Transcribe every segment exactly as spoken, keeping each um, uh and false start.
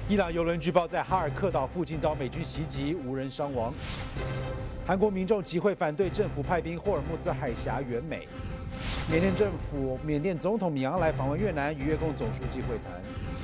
伊朗邮轮据报在哈尔克岛附近遭美军袭击，无人伤亡。韩国民众集会反对政府派兵霍尔木兹海峡援美。缅甸政府、缅甸总统米昂莱访问越南，与越共总书记会谈。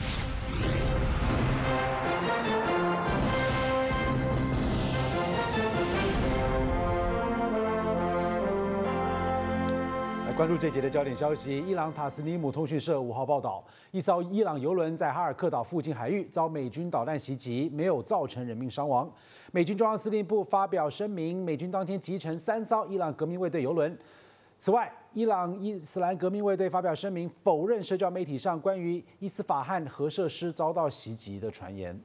关注这节的焦点消息，伊朗塔斯尼姆通讯社五号报道，一艘伊朗邮轮在哈尔克岛附近海域遭美军导弹袭击，没有造成人命伤亡。美军中央司令部发表声明，美军当天击沉三艘伊朗革命卫队邮轮。此外，伊朗伊斯兰革命卫队发表声明，否认社交媒体上关于伊斯法罕核设施遭到袭击的传言。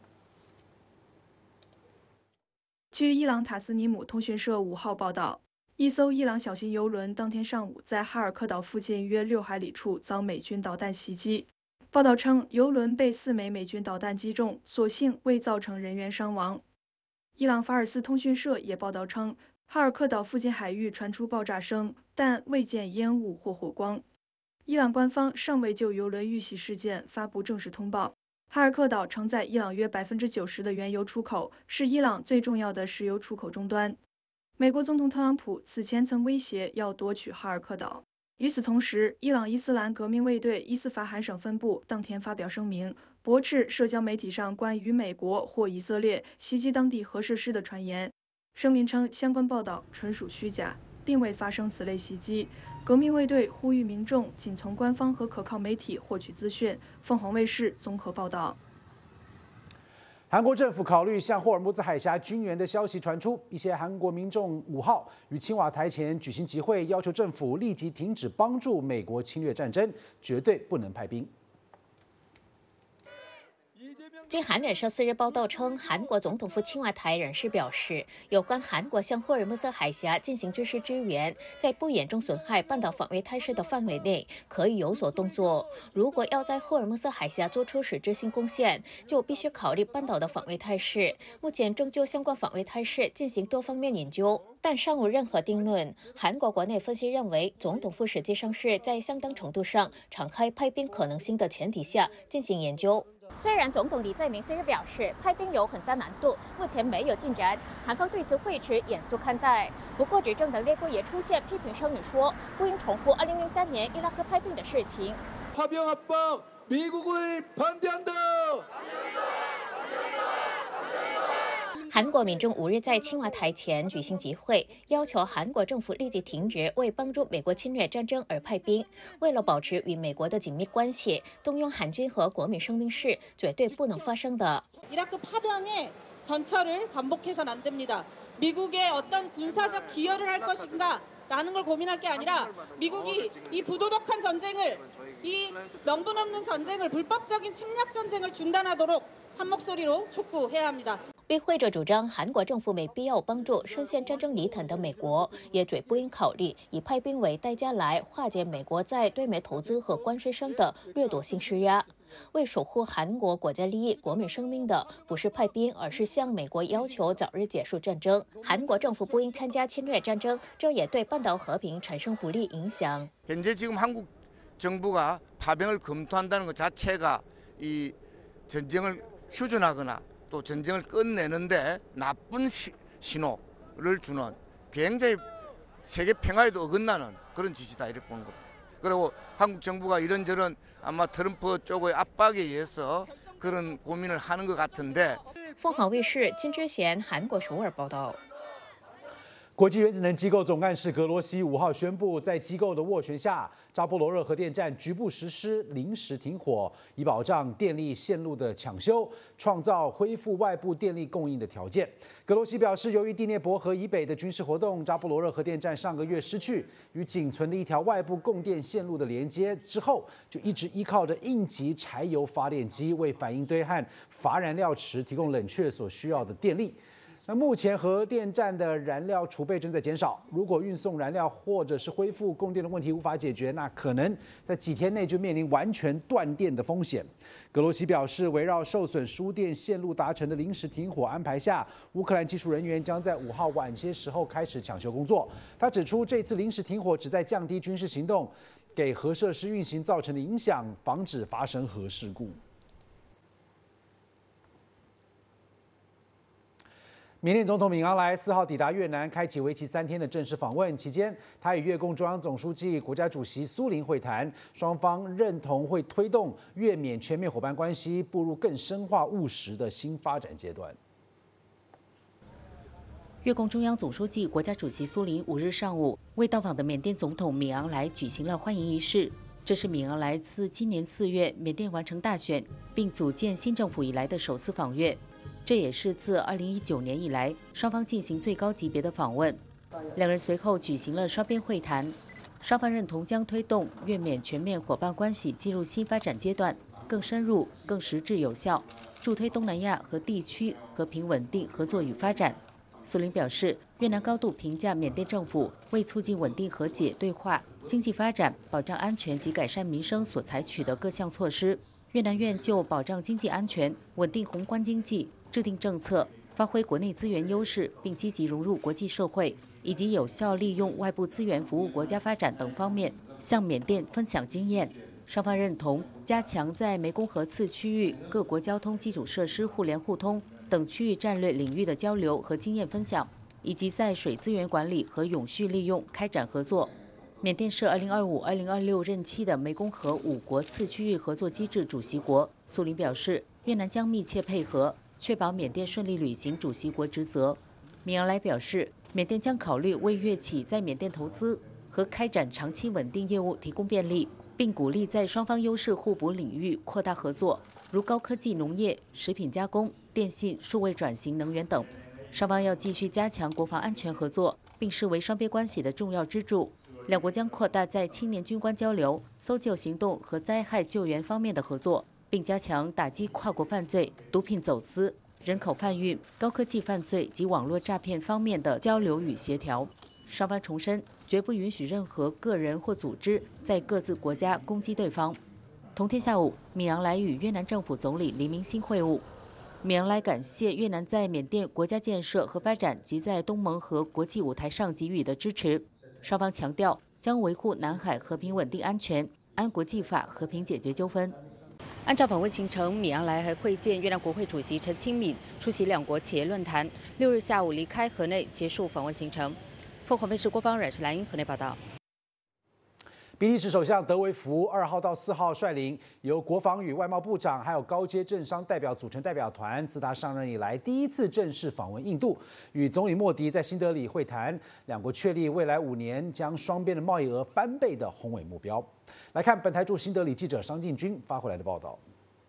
据伊朗塔斯尼姆通讯社五号报道。一艘伊朗小型邮轮当天上午在哈尔克岛附近约六海里处遭美军导弹袭击。报道称，邮轮被四枚美军导弹击中，所幸未造成人员伤亡。伊朗法尔斯通讯社也报道称，哈尔克岛附近海域传出爆炸声，但未见烟雾或火光。伊朗官方尚未就邮轮遇袭事件发布正式通报。哈尔克岛承载伊朗约百分之九十的原油出口，是伊朗最重要的石油出口终端。美国总统特朗普此前曾威胁要夺取哈尔克岛。与此同时，伊朗伊斯兰革命卫队伊斯法罕省分部当天发表声明，驳斥社交媒体上关于美国或以色列袭击当地核设施的传言。声明称，相关报道纯属虚假，并未发生此类袭击。革命卫队呼吁民众仅从官方和可靠媒体获取资讯。凤凰卫视综合报道。 韩国政府考虑向霍尔木兹海峡军援的消息传出，一些韩国民众五号于青瓦台前举行集会，要求政府立即停止帮助美国侵略战争，绝对不能派兵。 据韩联社四日报道称，韩国总统府青瓦台人士表示，有关韩国向霍尔木兹海峡进行军事支援，在不严重损害半岛防卫态势的范围内，可以有所动作。如果要在霍尔木兹海峡做出实质性贡献，就必须考虑半岛的防卫态势。目前正就相关防卫态势进行多方面研究，但尚无任何定论。韩国国内分析认为，总统府实际上是在相当程度上敞开派兵可能性的前提下进行研究。虽然总统李在明四日表示派兵有很大难度，目前没有进展，韩方对此会持严肃看待。不过，执政党内部也出现批评声音，说不应重复二零零三年伊拉克派兵的事情。 파병압박미국을반대한다。 韩国民众五日在青瓦台前举行集会，要求韩国政府立即停止为帮助美国侵略战争而派兵。为了保持与美国的紧密关系，动用韩军和国民生命是绝对不能发生的。 이라크 파병의 전철을 반복해서는 안 됩니다. 미국의 어떤 군사적 기여를 할 것인가 라는 걸 고민할 게 아니라 미국이 이 부도덕한 전쟁을, 이 명분 없는 전쟁을, 불법적인 침략 전쟁을 중단하도록 한 목소리로 촉구해야 합니다. 与会者主张，韩国政府没必要帮助深陷战争泥潭的美国，也绝不应考虑以派兵为代价来化解美国在对美投资和关税上的掠夺性施压。为守护韩国国家利益、国民生命的，不是派兵，而是向美国要求早日结束战争。韩国政府不应参加侵略战争，这也对半岛和平产生不利影响。 현재 지금 한국 정부가 파병을 검토한다는 것 자체가 이 전쟁을 휴전하거나 또 전쟁을 끝내는데 나쁜 시, 신호를 주는 굉장히 세계 평화에도 어긋나는 그런 짓이다 이렇게 보는 겁니다. 그리고 한국 정부가 이런저런 아마 트럼프 쪽의 압박에 의해서 그런 고민을 하는 것 같은데. 凤凰卫视金之贤韩国首尔报道。 国际原子能机构总干事格罗西五号宣布，在机构的斡旋下，扎波罗热核电站局部实施临时停火，以保障电力线路的抢修，创造恢复外部电力供应的条件。格罗西表示，由于第聂伯河以北的军事活动，扎波罗热核电站上个月失去与仅存的一条外部供电线路的连接之后，就一直依靠着应急柴油发电机为反应堆和乏燃料池提供冷却所需要的电力。 那目前核电站的燃料储备正在减少，如果运送燃料或者是恢复供电的问题无法解决，那可能在几天内就面临完全断电的风险。格罗西表示，围绕受损输电线路达成的临时停火安排下，乌克兰技术人员将在五号晚些时候开始抢修工作。他指出，这次临时停火旨在降低军事行动给核设施运行造成的影响，防止发生核事故。 缅甸总统敏昂莱四号抵达越南，开启为期三天的正式访问。期间，他与越共中央总书记、国家主席苏林会谈，双方认同会推动越缅全面伙伴关系步入更深化务实的新发展阶段。 越共中央总书记、国家主席苏林五日上午为到访的缅甸总统敏昂莱举行了欢迎仪式。这是敏昂莱自今年四月缅甸完成大选并组建新政府以来的首次访越。这也是自二零一九年以来双方进行最高级别的访问。两人随后举行了双边会谈，双方认同将推动越缅全面伙伴关系进入新发展阶段，更深入、更实质有效，助推东南亚和地区和平稳定合作与发展。苏林表示，越南高度评价缅甸政府为促进稳定和解对话、经济发展、保障安全及改善民生所采取的各项措施。越南愿就保障经济安全、稳定宏观经济、制定政策、发挥国内资源优势，并积极融入国际社会，以及有效利用外部资源服务国家发展等方面，向缅甸分享经验。双方认同加强在湄公河次区域各国交通基础设施互联互通等区域战略领域的交流和经验分享，以及在水资源管理和永续利用开展合作。缅甸是二零二五、二零二六任期的湄公河五国次区域合作机制主席国。苏林表示，越南将密切配合，确保缅甸顺利履行主席国职责。敏昂莱表示，缅甸将考虑为越企在缅甸投资和开展长期稳定业务提供便利，并鼓励在双方优势互补领域扩大合作，如高科技农业、食品加工、电信、数位转型、能源等。双方要继续加强国防安全合作，并视为双边关系的重要支柱。两国将扩大在青年军官交流、搜救行动和灾害救援方面的合作，并加强打击跨国犯罪、毒品走私、人口贩运、高科技犯罪及网络诈骗方面的交流与协调。双方重申，绝不允许任何个人或组织在各自国家攻击对方。同天下午，敏昂莱与越南政府总理黎明星会晤。敏昂莱感谢越南在缅甸国家建设和发展及在东盟和国际舞台上给予的支持。双方强调将维护南海和平稳定安全，按国际法和平解决纠纷。按照访问行程，敏昂莱还会见越南国会主席陈清敏，出席两国企业论坛。六日下午离开河内，结束访问行程。凤凰卫视郭芳阮是蓝英河内报道。 比利时首相德维福二号到四号率领由国防与外贸部长还有高阶政商代表组成代表团，自他上任以来第一次正式访问印度，与总理莫迪在新德里会谈，两国确立未来五年将双边的贸易额翻倍的宏伟目标。来看本台驻新德里记者商进军发回来的报道。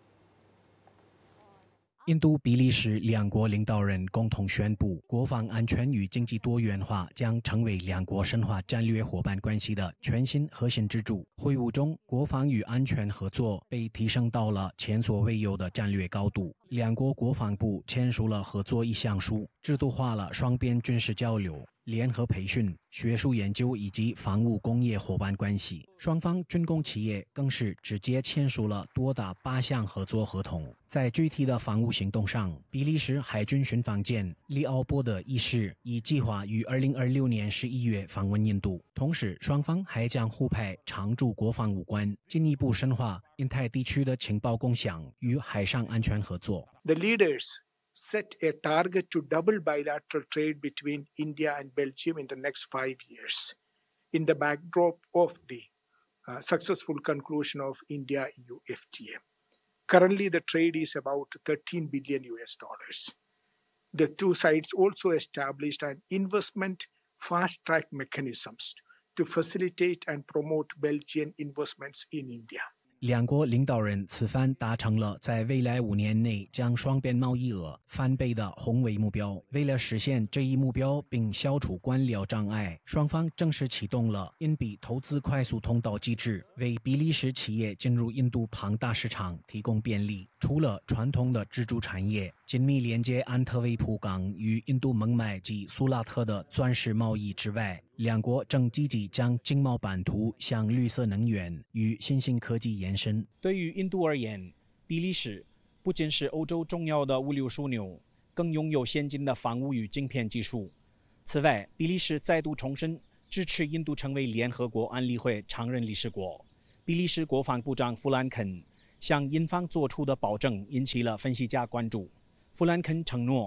印度、比利时两国领导人共同宣布，国防安全与经济多元化将成为两国深化战略伙伴关系的全新核心支柱。会晤中，国防与安全合作被提升到了前所未有的战略高度。两国国防部签署了合作意向书，制度化了双边军事交流、联合培训、学术研究以及防务工业伙伴关系。双方军工企业更是直接签署了多达八项合作合同。在具体的防务行动上，比利时海军巡防舰利奥波德一世已计划于二零二六年十一月访问印度。同时，双方还将互派常驻国防武官，进一步深化印太地区的情报共享与海上安全合作。 The leaders set a target to double bilateral trade between India and Belgium in the next five years, in the backdrop of the uh, successful conclusion of India-E U F T A. Currently, the trade is about thirteen billion U S dollars. The two sides also established an investment fast-track mechanisms to facilitate and promote Belgian investments in India. 两国领导人此番达成了在未来五年内将双边贸易额翻倍的宏伟目标。为了实现这一目标并消除官僚障碍，双方正式启动了印比投资快速通道机制，为比利时企业进入印度庞大市场提供便利。除了传统的支柱产业，紧密连接安特卫普港与印度孟买及苏拉特的钻石贸易之外，两国正积极将经贸版图向绿色能源与新兴科技延伸。对于印度而言，比利时不仅是欧洲重要的物流枢纽，更拥有先进的防务与晶片技术。此外，比利时再度重申支持印度成为联合国安理会常任理事国。比利时国防部长弗兰肯向印方做出的保证引起了分析家关注。弗兰肯承诺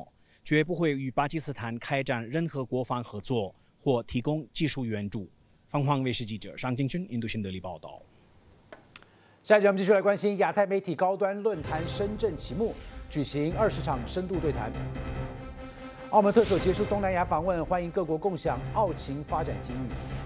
绝不会与巴基斯坦开展任何国防合作或提供技术援助。凤凰卫视记者尚金军印度新德里报道。 下一节我们继续来关心亚太媒体高端论坛深圳启幕，举行二十场深度对谈。澳门特首结束东南亚访问，欢迎各国共享澳情发展机遇。